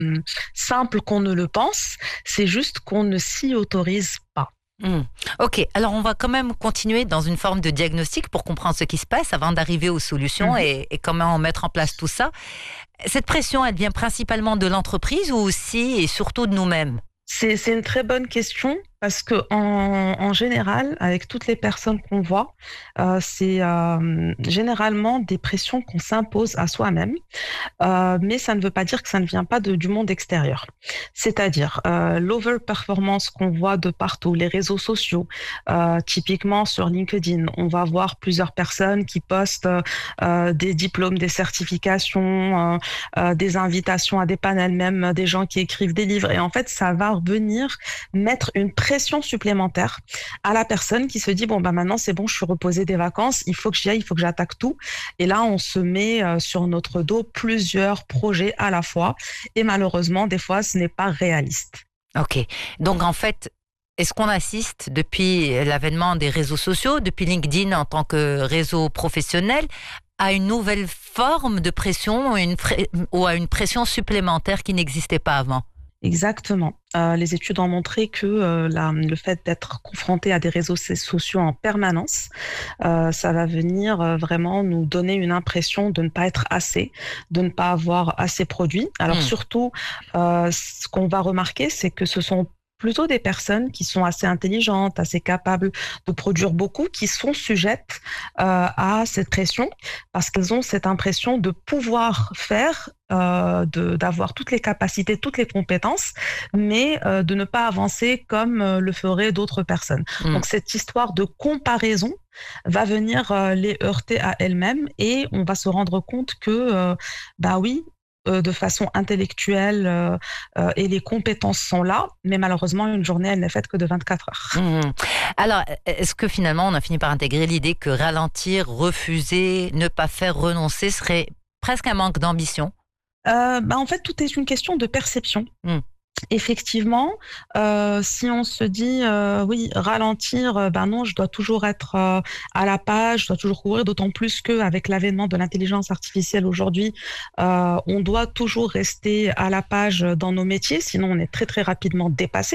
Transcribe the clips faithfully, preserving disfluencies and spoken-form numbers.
hum, simple qu'on ne le pense, c'est juste qu'on ne s'y autorise pas. Mmh. Ok, alors on va quand même continuer dans une forme de diagnostic pour comprendre ce qui se passe avant d'arriver aux solutions Mhm. et, et comment mettre en place tout ça. Cette pression, elle vient principalement de l'entreprise ou aussi et surtout de nous-mêmes? C'est, c'est une très bonne question parce que en, en général, avec toutes les personnes qu'on voit, euh, c'est euh, généralement des pressions qu'on s'impose à soi-même. Euh, mais ça ne veut pas dire que ça ne vient pas de- du monde extérieur. C'est-à-dire euh, l'overperformance qu'on voit de partout, les réseaux sociaux, euh, typiquement sur LinkedIn, on va voir plusieurs personnes qui postent euh, euh, des diplômes, des certifications, euh, euh, des invitations à des panels, même euh, des gens qui écrivent des livres. Et en fait, ça va venir mettre une pression supplémentaire à la personne qui se dit, bon, bah maintenant c'est bon, je suis reposée des vacances, il faut que j'y aille, il faut que j'attaque tout. Et là, on se met euh, sur notre dos plusieurs projets à la fois. Et malheureusement, des fois, ce n'est pas réaliste. Ok, donc en fait, est-ce qu'on assiste depuis l'avènement des réseaux sociaux, depuis LinkedIn en tant que réseau professionnel, à une nouvelle forme de pression ou, une pré- ou à une pression supplémentaire qui n'existait pas avant? Exactement. Euh, les études ont montré que euh, la- le fait d'être confronté à des réseaux so- sociaux en permanence, euh, ça va venir euh, vraiment nous donner une impression de ne pas être assez, de ne pas avoir assez produit. Alors Hmm. surtout, euh, ce qu'on va remarquer, c'est que ce sont plutôt des personnes qui sont assez intelligentes, assez capables de produire beaucoup, qui sont sujettes euh, à cette pression parce qu'elles ont cette impression de pouvoir faire, euh, de, d'avoir toutes les capacités, toutes les compétences, mais euh, de ne pas avancer comme euh, le feraient d'autres personnes. Hmm. Donc cette histoire de comparaison va venir euh, les heurter à elles-mêmes et on va se rendre compte que, euh, bah oui, euh, de façon intellectuelle euh, euh, et les compétences sont là, mais malheureusement, une journée, elle n'est faite que de vingt-quatre heures. Mhm. Alors, est-ce que finalement on a fini par intégrer l'idée que ralentir, refuser, ne pas faire, renoncer serait presque un manque d'ambition? Euh, bah, en fait, tout est une question de perception. Hmm. Effectivement, euh, si on se dit euh, oui, ralentir, euh, ben non, je dois toujours être euh, à la page, je dois toujours courir, d'autant plus qu'avec l'avènement de l'intelligence artificielle aujourd'hui, euh, on doit toujours rester à la page dans nos métiers, sinon on est très très rapidement dépassé.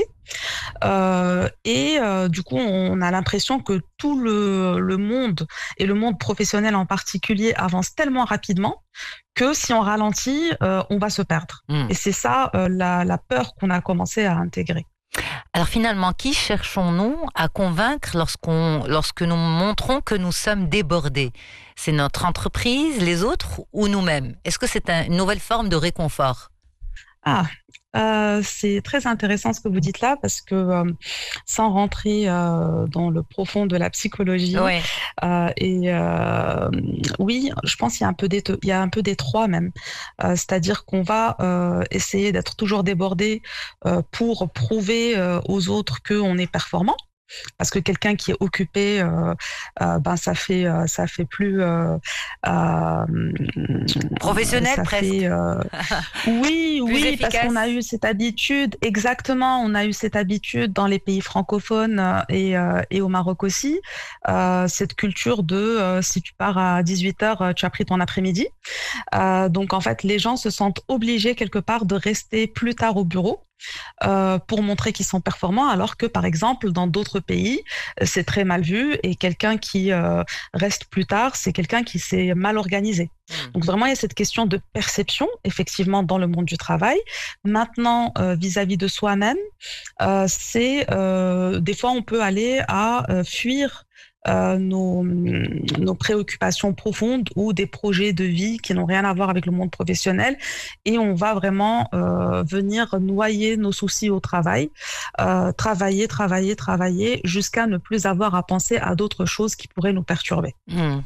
Euh, et euh, du coup, on a l'impression que tout le, le monde, et le monde professionnel en particulier, avance tellement rapidement que si on ralentit, euh, on va se perdre. Hmm. Et c'est ça euh, la, la peur qu'on a commencé à intégrer. Alors finalement, qui cherchons-nous à convaincre lorsqu'on, lorsque nous montrons que nous sommes débordés? C'est notre entreprise, les autres ou nous-mêmes? Est-ce que c'est un- une nouvelle forme de réconfort? Ah, euh, c'est très intéressant ce que vous dites là parce que euh, sans rentrer euh, dans le profond de la psychologie, Oui. euh, et euh, oui, je pense qu'il y a un peu des, deux- il y a un peu des trois même. Euh, c'est-à-dire qu'on va euh, essayer d'être toujours débordé euh, pour prouver euh, aux autres qu'on est performant. Parce que quelqu'un qui est occupé, euh, euh, ben ça fait euh, ça fait plus euh, euh, Professionnel ça fait presque. euh, oui, Plus oui, parce qu'on a efficace. eu cette habitude, exactement, on a eu cette habitude dans les pays francophones euh, et, euh, et au Maroc aussi, euh, cette culture de euh, si tu pars à dix-huit heures, euh, tu as pris ton après-midi. Euh, donc en fait, les gens se sentent obligés quelque part de rester plus tard au bureau euh, pour montrer qu'ils sont performants, alors que par exemple dans d'autres pays, c'est très mal vu et quelqu'un qui euh, reste plus tard, c'est quelqu'un qui s'est mal organisé. Hmm. Donc vraiment, il y a cette question de perception, effectivement, dans le monde du travail. Maintenant, euh, vis-à-vis de soi-même, euh, c'est euh, des fois on peut aller à euh, fuir euh, nos, nos préoccupations profondes ou des projets de vie qui n'ont rien à voir avec le monde professionnel et on va vraiment euh, venir noyer nos soucis au travail, euh, travailler, travailler, travailler jusqu'à ne plus avoir à penser à d'autres choses qui pourraient nous perturber. Hmm.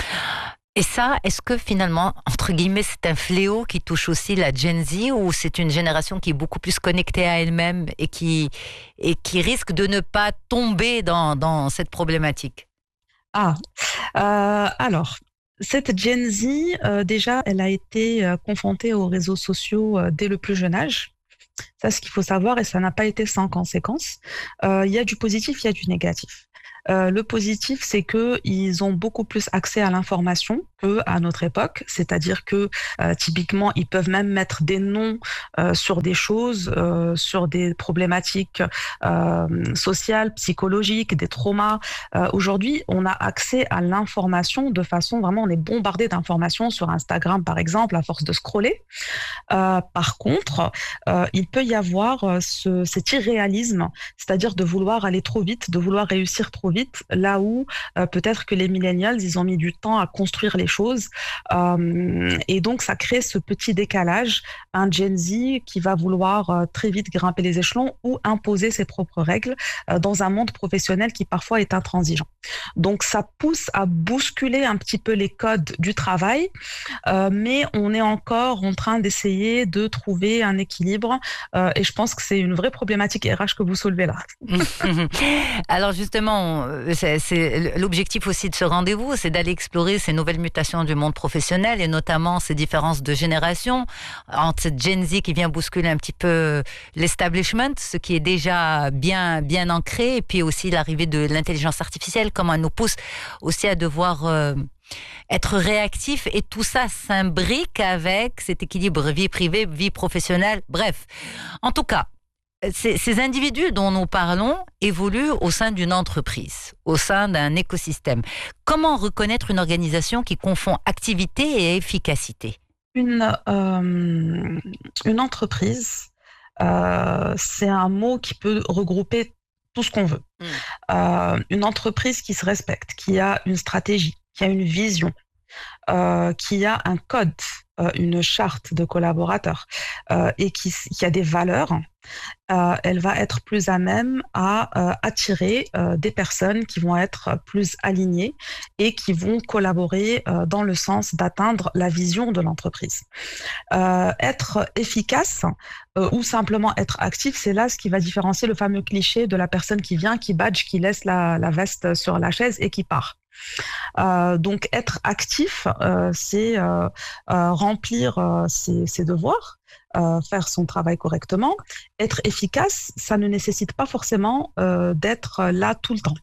Et ça, est-ce que finalement, entre guillemets, c'est un fléau qui touche aussi la Gen Z ou c'est une génération qui est beaucoup plus connectée à elle-même et qui, et qui risque de ne pas tomber dans, dans cette problématique? Ah, euh, alors, cette Gen Z, euh, déjà, elle a été euh, confrontée aux réseaux sociaux euh, dès le plus jeune âge. Ça, ce qu'il faut savoir, et ça n'a pas été sans conséquence. Euh, Il y a du positif, il y a du négatif. Euh, le positif, c'est que ils ont beaucoup plus accès à l'information qu'à notre époque. C'est-à-dire que euh, typiquement, ils peuvent même mettre des noms euh, sur des choses, euh, sur des problématiques euh, sociales, psychologiques, des traumas. Euh, aujourd'hui, on a accès à l'information de façon vraiment, on est bombardé d'informations sur Instagram, par exemple, à force de scroller. Euh, par contre, euh, il peut y avoir euh, ce, cet irréalisme, c'est-à-dire de vouloir aller trop vite, de vouloir réussir trop vite, là où euh, peut-être que les millennials, ils ont mis du temps à construire les choses. Euh, et donc, ça crée ce petit décalage, un Gen Z qui va vouloir euh, très vite grimper les échelons ou imposer ses propres règles euh, dans un monde professionnel qui parfois est intransigeant. Donc, ça pousse à bousculer un petit peu les codes du travail, euh, mais on est encore en train d'essayer de trouver un équilibre. Euh, et je pense que c'est une vraie problématique R H que vous soulevez là. Alors justement, c'est, c'est l'objectif aussi de ce rendez-vous, c'est d'aller explorer ces nouvelles mutations du monde professionnel et notamment ces différences de génération entre cette Gen Z qui vient bousculer un petit peu l'establishment, ce qui est déjà bien, bien ancré, et puis aussi l'arrivée de l'intelligence artificielle, comment elle nous pousse aussi à devoir euh, être réactif, et tout ça s'imbrique avec cet équilibre vie privée, vie professionnelle. Bref, en tout cas, ces, ces individus dont nous parlons évoluent au sein d'une entreprise, au sein d'un écosystème. Comment reconnaître une organisation qui confond activité et efficacité? Une, euh, une entreprise, euh, c'est un mot qui peut regrouper tout ce qu'on veut. Mmh. Euh, une entreprise qui se respecte, qui a une stratégie, qui a une vision, euh, qui a un code, euh, une charte de collaborateurs euh, et qui, qui a des valeurs, euh, elle va être plus à même à euh, attirer euh, des personnes qui vont être plus alignées et qui vont collaborer euh, dans le sens d'atteindre la vision de l'entreprise. Euh, être efficace euh, ou simplement être actif, c'est là ce qui va différencier le fameux cliché de la personne qui vient, qui badge, qui laisse la, la veste sur la chaise et qui part. Euh, donc être actif, euh, c'est euh, euh, remplir euh, ses, ses devoirs, euh, faire son travail correctement. Être efficace, ça ne nécessite pas forcément euh, d'être là tout le temps.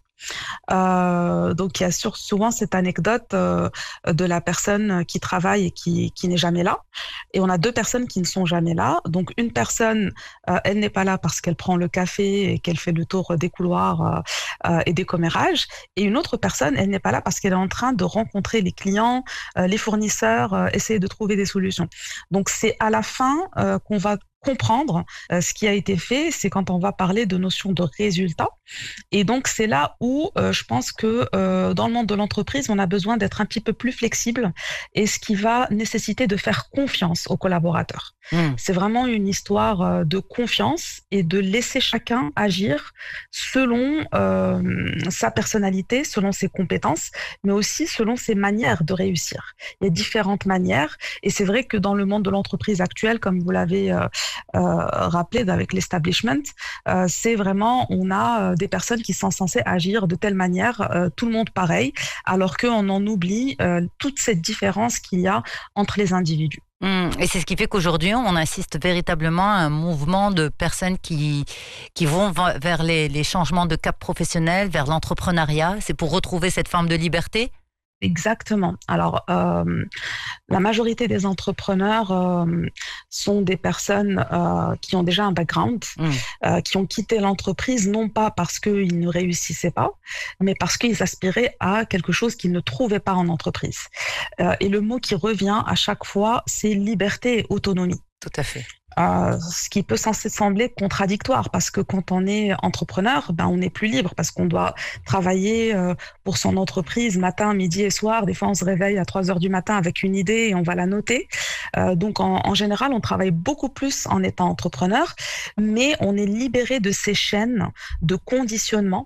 Euh, donc il y a sur, souvent cette anecdote euh, de la personne qui travaille et qui, qui n'est jamais là. Et on a deux personnes qui ne sont jamais là. Donc une personne, euh, elle n'est pas là parce qu'elle prend le café et qu'elle fait le tour des couloirs euh, euh, et des commérages. Et une autre personne, elle n'est pas là parce qu'elle est en train de rencontrer les clients, euh, les fournisseurs, euh, essayer de trouver des solutions. Donc c'est à la fin euh, qu'on va comprendre euh, ce qui a été fait, c'est quand on va parler de notion de résultat. Et donc, c'est là où euh, je pense que euh, dans le monde de l'entreprise, on a besoin d'être un petit peu plus flexible, et ce qui va nécessiter de faire confiance aux collaborateurs. Mmh. C'est vraiment une histoire euh, de confiance et de laisser chacun agir selon euh, sa personnalité, selon ses compétences, mais aussi selon ses manières de réussir. Il y a différentes manières, et c'est vrai que dans le monde de l'entreprise actuelle, comme vous l'avez euh, Euh, rappelé avec l'establishment, euh, c'est vraiment, on a euh, des personnes qui sont censées agir de telle manière, euh, tout le monde pareil, alors qu'on en oublie euh, toute cette différence qu'il y a entre les individus. Mmh. Et c'est ce qui fait qu'aujourd'hui, on assiste véritablement à un mouvement de personnes qui, qui vont vers les, les changements de cap professionnel, vers l'entrepreneuriat. C'est pour retrouver cette forme de liberté? Exactement. Alors, euh, la majorité des entrepreneurs euh, sont des personnes euh, qui ont déjà un background, mmh. euh, qui ont quitté l'entreprise non pas parce qu'ils ne réussissaient pas, mais parce qu'ils aspiraient à quelque chose qu'ils ne trouvaient pas en entreprise. Euh, et le mot qui revient à chaque fois, c'est liberté et autonomie. Tout à fait. Euh, ce qui peut sembler contradictoire, parce que quand on est entrepreneur, ben on est plus libre parce qu'on doit travailler euh, pour son entreprise matin, midi et soir. Des fois, on se réveille à trois heures du matin avec une idée et on va la noter. Euh, donc, en, en général, on travaille beaucoup plus en étant entrepreneur, mais on est libéré de ces chaînes de conditionnement,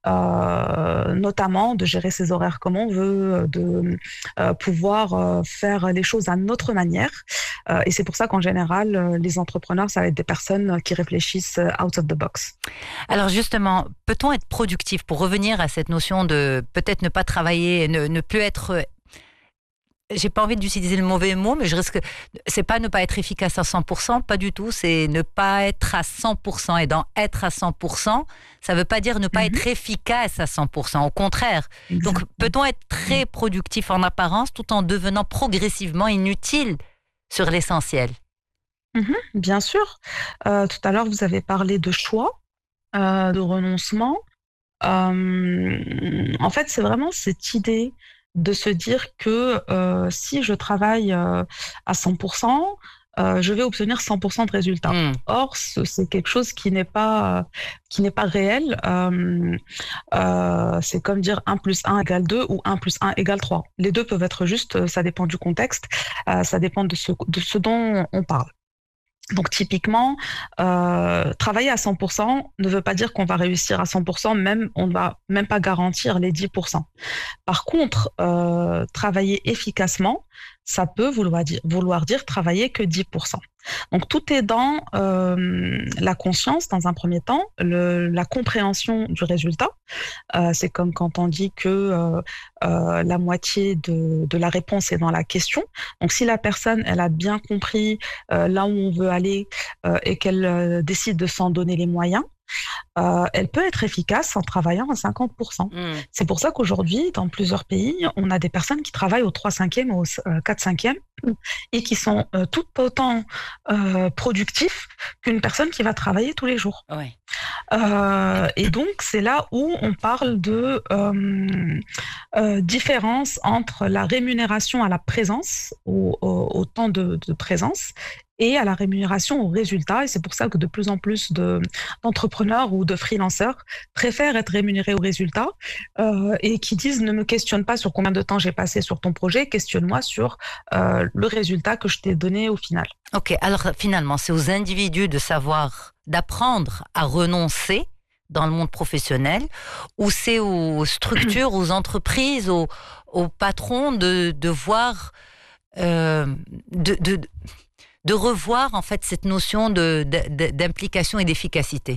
euh, notamment de gérer ses horaires comme on veut, de euh, pouvoir euh, faire les choses à notre manière. Euh, et c'est pour ça qu'en général, euh, les entrepreneurs, ça va être des personnes qui réfléchissent out of the box. Alors justement, peut-on être productif, pour revenir à cette notion de peut-être ne pas travailler, ne, ne plus être j'ai pas envie d'utiliser le mauvais mot, mais je risque, c'est pas ne pas être efficace à cent pour cent, pas du tout, c'est ne pas être à cent pour cent. Et dans être à cent pour cent, ça veut pas dire ne pas Mhm. être efficace à cent pour cent, au contraire. Donc, Exactement. peut-on être très productif en apparence tout en devenant progressivement inutile sur l'essentiel? Mhm, bien sûr. Euh, tout à l'heure, vous avez parlé de choix, euh, de renoncement. Euh, en fait, c'est vraiment cette idée de se dire que euh, si je travaille euh, à cent pour cent, euh, je vais obtenir cent pour cent de résultats. Hmm. Or, ce- c'est quelque chose qui n'est pas, euh, qui n'est pas réel. Euh, euh, c'est comme dire un plus un égale deux ou un plus un égale trois. Les deux peuvent être justes, euh, ça dépend du contexte, euh, ça dépend de ce, de ce dont on parle. Donc typiquement, euh, travailler à cent pour cent ne veut pas dire qu'on va réussir à cent pour cent, même on ne va même pas garantir les dix pour cent. Par contre, euh, travailler efficacement, ça peut vouloir dire, vouloir dire travailler que dix pour cent. Donc tout est dans euh, la conscience dans un premier temps, le, la compréhension du résultat. Euh, c'est comme quand on dit que euh, euh, la moitié de, de la réponse est dans la question. Donc si la personne, elle a bien compris euh, là où on veut aller euh, et qu'elle euh, décide de s'en donner les moyens, euh, elle peut être efficace en travaillant à cinquante pour cent. Hmm. C'est pour ça qu'aujourd'hui, dans plusieurs pays, on a des personnes qui travaillent au trois cinquième ou au euh, quatre cinquième et qui sont euh, tout autant euh, productifs qu'une personne qui va travailler tous les jours. Ouais. Euh, et donc, c'est là où on parle de euh, euh, différence entre la rémunération à la présence, au, au, au temps de, de présence, et à la rémunération au résultat. Et c'est pour ça que de plus en plus de, d'entrepreneurs ou de freelanceurs préfèrent être rémunérés au résultat euh, et qui disent ne me questionne pas sur combien de temps j'ai passé sur ton projet, questionne-moi sur euh, le résultat que je t'ai donné au final. Ok, alors finalement, c'est aux individus de savoir, d'apprendre à renoncer dans le monde professionnel, ou c'est aux structures, aux entreprises, aux, aux patrons de, de voir, euh, de, de, de revoir en fait cette notion de, de- d'implication et d'efficacité.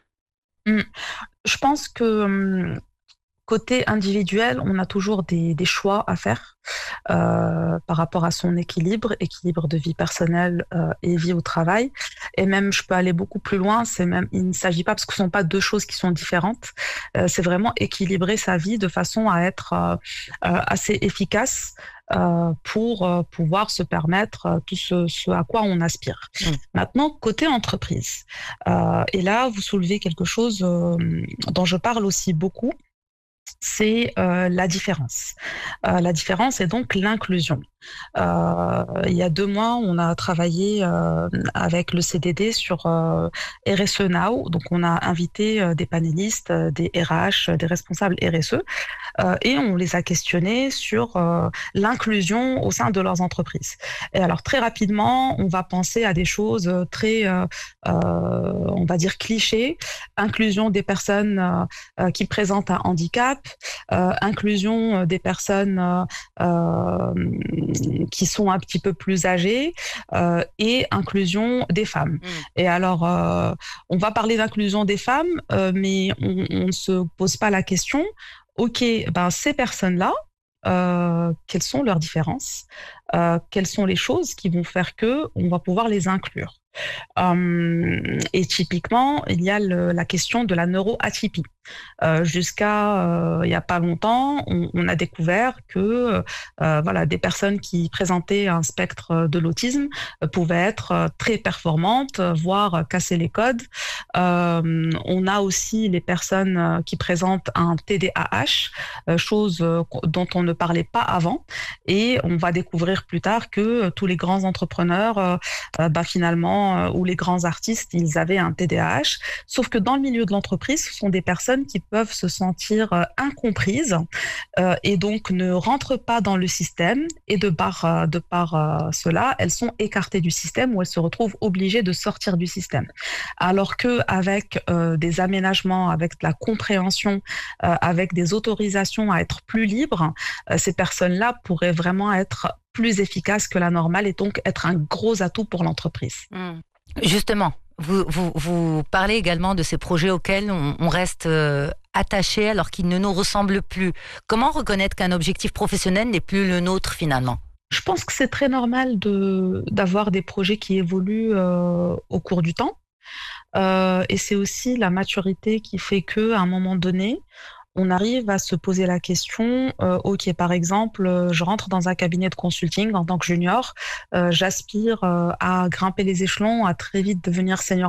Mm. Je pense que hum, côté individuel, on a toujours des, des choix à faire euh, par rapport à son équilibre, équilibre de vie personnelle euh, et vie au travail. Et même, je peux aller beaucoup plus loin. C'est même, il ne s'agit pas parce que ce ne sont pas deux choses qui sont différentes. Euh, c'est vraiment équilibrer sa vie de façon à être euh, euh, assez efficace. Euh, pour euh, pouvoir se permettre euh, tout ce, ce à quoi on aspire. Mm. Maintenant, côté entreprise, euh, et là, vous soulevez quelque chose euh, dont je parle aussi beaucoup, c'est euh, la différence. Euh, la différence est donc l'inclusion. Euh, il y a deux mois, on a travaillé euh, avec le C D D sur euh, R S E Now. Donc, on a invité euh, des panélistes, euh, des R H, des responsables R S E, euh, et on les a questionnés sur euh, l'inclusion au sein de leurs entreprises. Et alors, très rapidement, on va penser à des choses très, euh, euh, on va dire, clichés. Inclusion des personnes euh, euh, qui présentent un handicap, euh, inclusion des personnes euh, euh, qui sont un petit peu plus âgées euh, et inclusion des femmes. Mm. Et alors, euh, on va parler d'inclusion des femmes, euh, mais on on ne se pose pas la question, OK, ben ces personnes-là, euh, quelles sont leurs différences? Euh, quelles sont les choses qui vont faire que on va pouvoir les inclure? Euh, et typiquement, il y a le- la question de la neuroatypie. Euh, jusqu'à euh, il y a pas longtemps, on, on a découvert que euh, voilà, des personnes qui présentaient un spectre de l'autisme euh, pouvaient être euh, très performantes, euh, voire euh, casser les codes. Euh, on a aussi les personnes euh, qui présentent un T D A H, euh, chose euh, dont on ne parlait pas avant, et on va découvrir plus tard que euh, tous les grands entrepreneurs, euh, euh, bah, finalement, euh, ou les grands artistes, ils avaient un T D A H. Sauf que dans le milieu de l'entreprise, ce sont des personnes qui peuvent se sentir euh, incomprises euh, et donc ne rentrent pas dans le système. Et de par, euh, de par euh, cela, elles sont écartées du système ou elles se retrouvent obligées de sortir du système. Alors qu'avec euh, des aménagements, avec de la compréhension, euh, avec des autorisations à être plus libres, euh, ces personnes-là pourraient vraiment être plus efficaces que la normale et donc être un gros atout pour l'entreprise. Mm. Justement, vous, vous, vous parlez également de ces projets auxquels on, on reste euh, attaché alors qu'ils ne nous ressemblent plus. Comment reconnaître qu'un objectif professionnel n'est plus le nôtre finalement? Je pense que c'est très normal de d'avoir des projets qui évoluent, heu, au cours du temps, heu et c'est aussi la maturité qui fait qu'à un moment donné, on arrive à se poser la question, heu, OK, par exemple, heu, je rentre dans un cabinet de consulting en tant que junior, heu, j'aspire, heu, à grimper les échelons, à très vite devenir senior